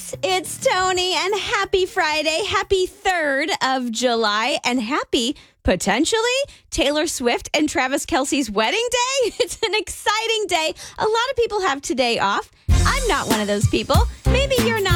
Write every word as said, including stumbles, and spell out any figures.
Yes, it's Tony, and happy Friday. Happy third of July, and happy, potentially, Taylor Swift and Travis Kelce's wedding day. It's an exciting day. A lot of people have today off. I'm not one of those people. Maybe you're not